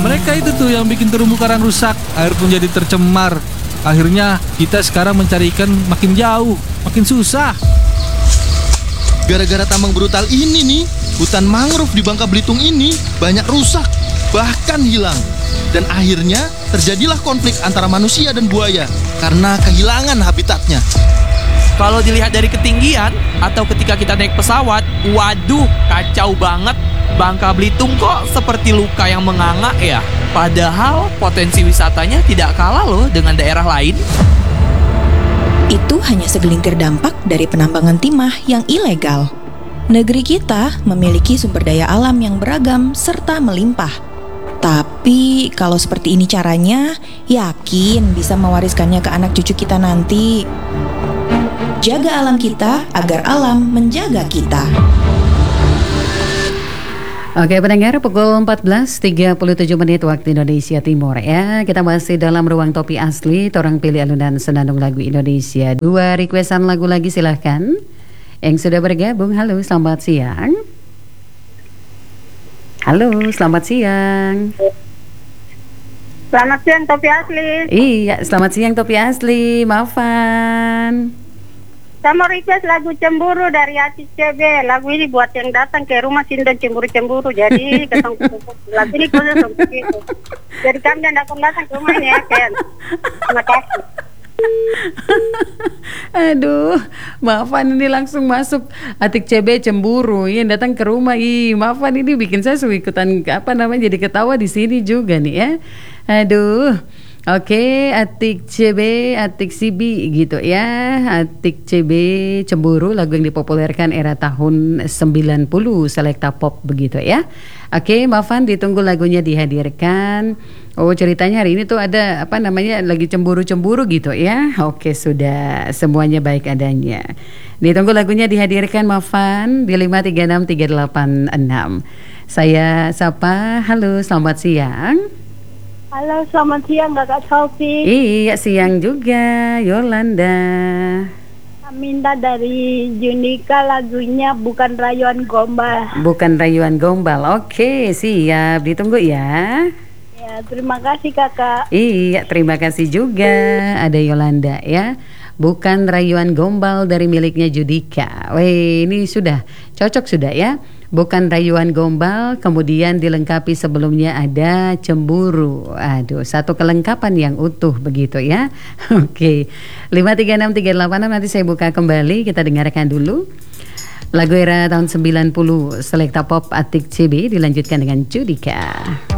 mereka itu tuh yang bikin terumbu karang rusak, air pun jadi tercemar. Akhirnya kita sekarang mencari ikan makin jauh, makin susah. Gara-gara tambang brutal ini nih, hutan mangrove di Bangka Belitung ini banyak rusak, bahkan hilang. Dan akhirnya terjadilah konflik antara manusia dan buaya karena kehilangan habitatnya. Kalau dilihat dari ketinggian atau ketika kita naik pesawat, waduh, kacau banget. Bangka Belitung kok seperti luka yang menganga ya. Padahal potensi wisatanya tidak kalah loh dengan daerah lain. Itu hanya segelintir dampak dari penambangan timah yang ilegal. Negeri kita memiliki sumber daya alam yang beragam serta melimpah. Tapi kalau seperti ini caranya, yakin bisa mewariskannya ke anak cucu kita nanti. Jaga alam kita agar alam menjaga kita. Oke pendengar, pukul 14.37 waktu Indonesia Timur ya. Kita masih dalam ruang Topi Asli. Torang pilih alunan senandung lagu Indonesia. 2 requestan lagu lagi silahkan. Yang sudah bergabung, halo selamat siang. Halo selamat siang. Selamat siang Topi Asli. Iya selamat siang Topi Asli. Maafan. Saya mau request lagu Cemburu dari Atik CB. Lagu ini buat yang datang ke rumah Sindan cemburu-cemburu. Jadi lagu ini khusus untuk itu. Jadi kami yang datang ke rumah ini ya Ken. Terima kasih. Aduh, maafan ini langsung masuk Atik CB cemburu. Yang datang ke rumah, maafan ini bikin saya ikutan jadi ketawa di sini juga nih ya. Aduh. Oke, Atik CB, Atik CB gitu ya. Atik CB cemburu, lagu yang dipopulerkan era tahun 90 Selekta Pop begitu ya. Oke, maafan ditunggu lagunya dihadirkan. Oh, ceritanya hari ini tuh ada lagi cemburu-cemburu gitu ya. Oke, sudah semuanya baik adanya. Ditunggu lagunya dihadirkan maafan di 5363886. Saya sapa, halo selamat siang. Halo, selamat siang Kakak Sofi. Iya, siang juga, Yolanda. Aminda dari Junika, lagunya Bukan Rayuan Gombal. Bukan Rayuan Gombal, oke, siap, ditunggu ya. Ya, terima kasih Kakak. Iya, terima kasih juga, ada Yolanda ya. Bukan Rayuan Gombal dari miliknya Judika. Weh, ini sudah cocok sudah ya. Bukan Rayuan Gombal, kemudian dilengkapi sebelumnya ada Cemburu. Aduh, satu kelengkapan yang utuh begitu ya. Oke, 53638 nanti saya buka kembali, kita dengarkan dulu. Lagu era tahun 90 Selekta Pop Atik CB dilanjutkan dengan Judika.